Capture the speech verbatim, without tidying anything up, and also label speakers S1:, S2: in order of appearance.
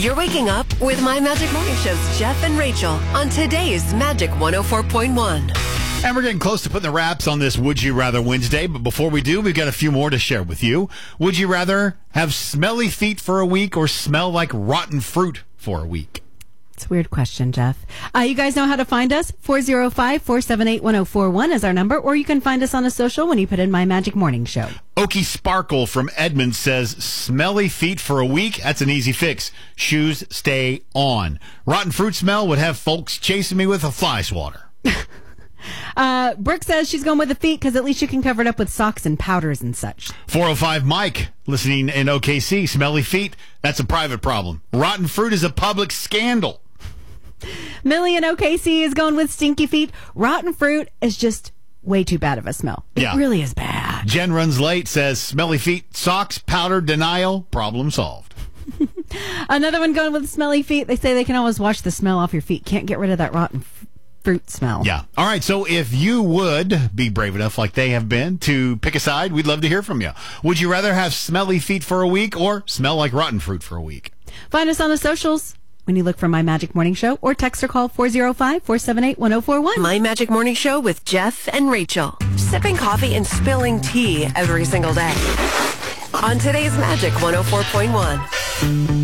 S1: You're waking up with My Magic Morning Show's Jeff and Rachel on today's Magic one oh four point one.
S2: And we're getting close to putting the wraps on this Would You Rather Wednesday, but before we do, we've got a few more to share with you. Would you rather have smelly feet for a week or smell like rotten fruit for a week?
S3: It's a weird question, Jeff. Uh, you guys know how to find us. four oh five, four seven eight, one oh four one is our number, or you can find us on a social when you put in My Magic Morning Show.
S2: Okie Sparkle from Edmond says, smelly feet for a week? That's an easy fix. Shoes stay on. Rotten fruit smell would have folks chasing me with a fly swatter.
S3: Uh, Brooke says she's going with the feet because at least you can cover it up with socks and powders and such.
S2: four oh five Mike, listening in O K C, smelly feet, that's a private problem. Rotten fruit is a public scandal.
S3: Millie in O K C is going with stinky feet. Rotten fruit is just way too bad of a smell. It
S2: Yeah.
S3: really is bad.
S2: Jen Runs Late says, smelly feet, socks, powder, denial, problem solved.
S3: Another one going with smelly feet. They say they can always wash the smell off your feet. Can't get rid of that rotten f- fruit smell.
S2: Yeah. All right. So if you would be brave enough, like they have been, to pick a side, we'd love to hear from you. Would you rather have smelly feet for a week or smell like rotten fruit for a week?
S3: Find us on the socials when you look for My Magic Morning Show, or text or call four oh five, four seven eight, one oh four one.
S1: My Magic Morning Show with Jeff and Rachel. Sipping coffee and spilling tea every single day. On today's Magic one oh four point one.